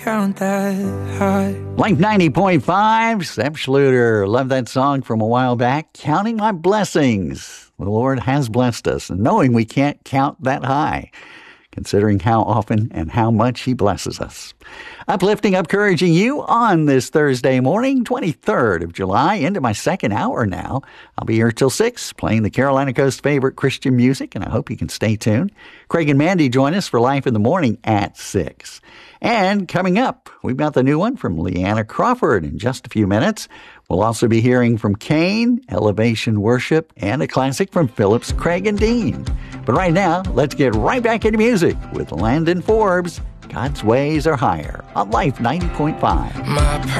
count that high. Like 90.5, Sepp Schluter. Love that song from a while back. Counting my blessings. The Lord has blessed us, and knowing we can't count that high, considering how often and how much He blesses us. Uplifting, encouraging you on this Thursday morning, 23rd of July, into my second hour now. I'll be here till 6, playing the Carolina Coast favorite Christian music, and I hope you can stay tuned. Craig and Mandy join us for Life in the Morning at 6. And coming up, we've got the new one from Leanna Crawford in just a few minutes. We'll also be hearing from Kane, Elevation Worship, and a classic from Phillips, Craig, and Dean. But right now, let's get right back into music with Landon Forbes. God's ways are higher on Life 90.5. My